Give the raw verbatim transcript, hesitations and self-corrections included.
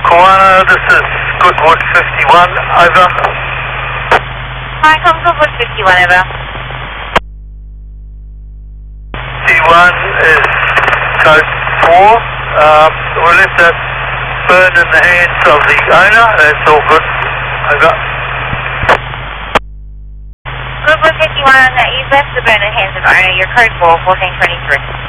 Koana, this is Goodwood fifty-one, over. Hi, come Goodwood fifty-one, over. fifty-one is code four. Um, we'll let that burn in the hands of the owner. That's all good. Over. Goodwood fifty-one, you've left the burn in the hands of owner. Your code four, fourteen twenty-three.